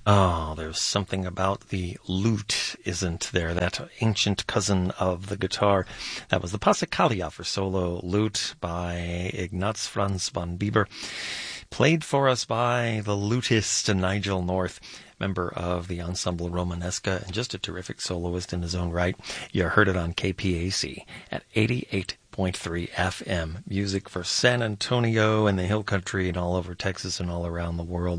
Oh, there's something about the lute, isn't there? That ancient cousin of the guitar. That was the Passacaglia for solo lute by Ignaz Franz von Bieber. Played for us by the lutist Nigel North, member of the Ensemble Romanesca, and just a terrific soloist in his own right. You heard it on KPAC at 88.3 FM. Music for San Antonio and the Hill Country and all over Texas and all around the world.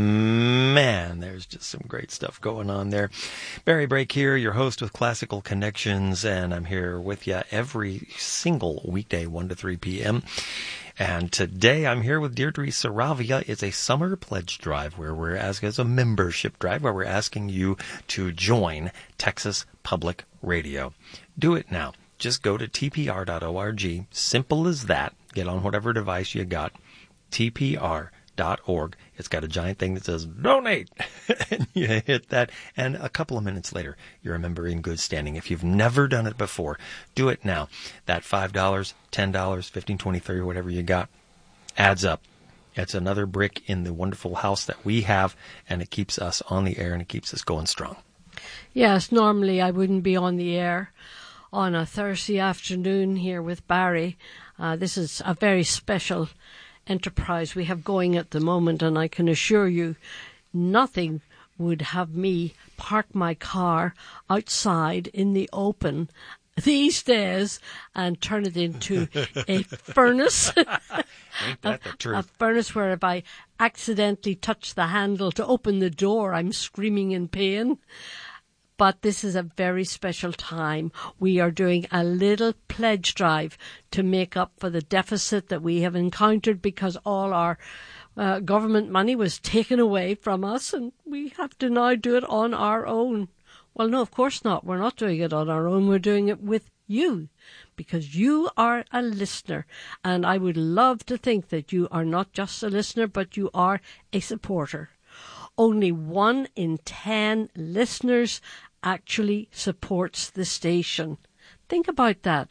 Man, there's just some great stuff going on there. Barry Brake here, your host with Classical Connections, and I'm here with you every single weekday, 1 to 3 p.m., and today I'm here with Deirdre Saravia. It's a summer pledge drive where we're asking, as a membership drive, where we're asking you to join Texas Public Radio. Do it now. Just go to tpr.org. Simple as that. Get on whatever device you got. tpr.org. It's got a giant thing that says donate. And you hit that. And a couple of minutes later, you're a member in good standing. If you've never done it before, do it now. That $5, $10, $15, $20, $30, whatever you got, adds up. It's another brick in the wonderful house that we have, and it keeps us on the air and it keeps us going strong. Yes, normally I wouldn't be on the air on a Thursday afternoon here with Barry. This is a very special enterprise we have going at the moment, and I can assure you nothing would have me park my car outside in the open these days and turn it into a furnace. Ain't that the truth? A furnace where if I accidentally touch the handle to open the door, I'm screaming in pain. But this is a very special time. We are doing a little pledge drive to make up for the deficit that we have encountered because all our government money was taken away from us, and we have to now do it on our own. Well, no, of course not. We're not doing it on our own. We're doing it with you, because you are a listener. And I would love to think that you are not just a listener, but you are a supporter. Only 1 in 10 listeners actually supports the station. Think about that.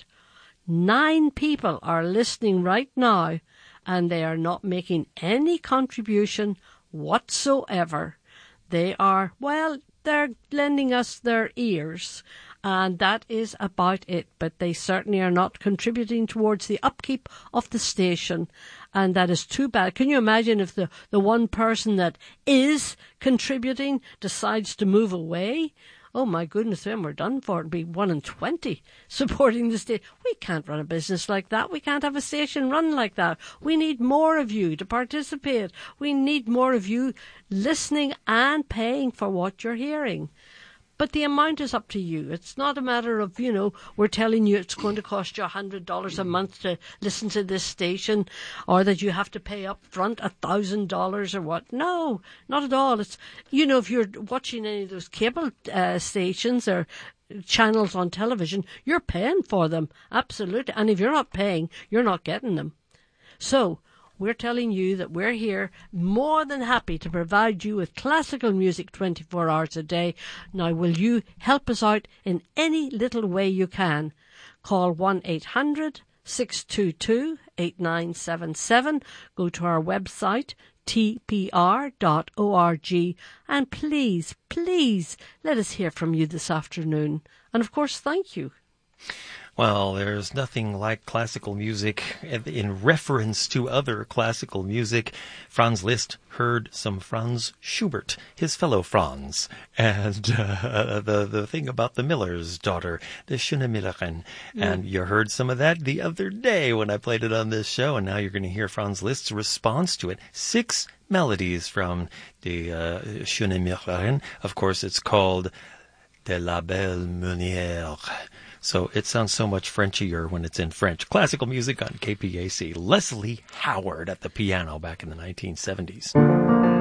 9 people are listening right now, and they are not making any contribution whatsoever. They are, well, they're lending us their ears, and that is about it. But they certainly are not contributing towards the upkeep of the station, and that is too bad. Can you imagine if the one person that is contributing decides to move away? Oh my goodness, then we're done for. It'd be 1 in 20 supporting the station. We can't run a business like that. We can't have a station run like that. We need more of you to participate. We need more of you listening and paying for what you're hearing. But the amount is up to you. It's not a matter of, we're telling you it's going to cost you $100 a month to listen to this station, or that you have to pay up front $1,000 or what. No, not at all. It's, if you're watching any of those cable stations or channels on television, you're paying for them. Absolutely. And if you're not paying, you're not getting them. So we're telling you that we're here more than happy to provide you with classical music 24 hours a day. Now, will you help us out in any little way you can? Call 1-800-622-8977. Go to our website, tpr.org, and please, please let us hear from you this afternoon. And of course, thank you. Well, there's nothing like classical music. In reference to other classical music, Franz Liszt heard some Franz Schubert, his fellow Franz, and the thing about the miller's daughter, the Schöne Müllerin. And you heard some of that the other day when I played it on this show, and now you're going to hear Franz Liszt's response to it. 6 melodies from the Schöne Müllerin. Of course, it's called De la Belle Meunière. So it sounds so much Frenchier when it's in French. Classical music on KPAC. Leslie Howard at the piano back in the 1970s.